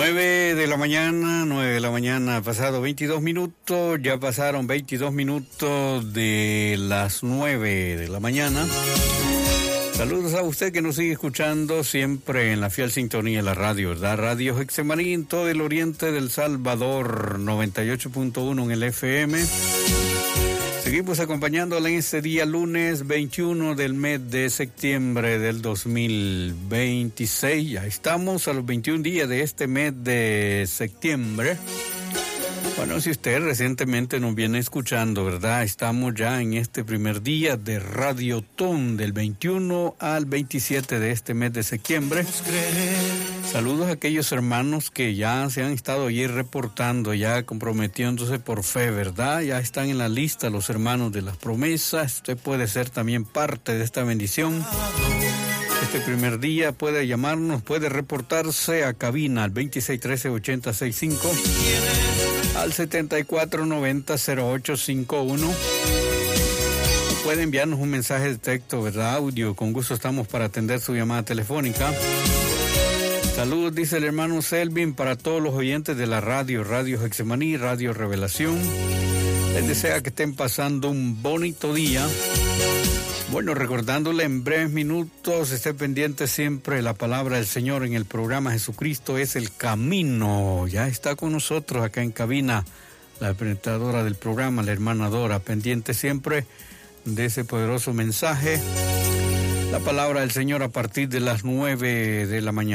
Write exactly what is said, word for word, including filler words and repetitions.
nueve de la mañana, nueve de la mañana, pasado veintidós minutos, ya pasaron veintidós minutos de las nueve de la mañana. Saludos a usted que nos sigue escuchando siempre en la fiel sintonía de la radio, ¿verdad? Radio Getsemaní en todo el oriente del Salvador, noventa y ocho punto uno en el F M. Seguimos acompañándola en este día lunes veintiuno del mes de septiembre del dos mil veintiséis. Ya estamos a los veintiún días de este mes de septiembre. Bueno, si usted recientemente nos viene escuchando, ¿verdad? Estamos ya en este primer día de Radiotón del veintiuno al veintisiete de este mes de septiembre. Saludos a aquellos hermanos que ya se han estado allí reportando, ya comprometiéndose por fe, ¿verdad? Ya están en la lista los hermanos de las promesas. Usted puede ser también parte de esta bendición. Este primer día puede llamarnos, puede reportarse a cabina al veintiséis trece ochenta sesenta y cinco, al setenta y cuatro noventa cero ocho cincuenta y uno. Puede enviarnos un mensaje de texto, ¿verdad? Audio. Con gusto estamos para atender su llamada telefónica. Saludos, dice el hermano Selvin, para todos los oyentes de la radio, Radio Getsemaní, Radio Revelación. Les desea que estén pasando un bonito día. Bueno, recordándole en breves minutos, esté pendiente siempre de la palabra del Señor en el programa Jesucristo es el Camino. Ya está con nosotros acá en cabina la presentadora del programa, la hermana Dora, pendiente siempre de ese poderoso mensaje. La palabra del Señor a partir de las nueve de la mañana.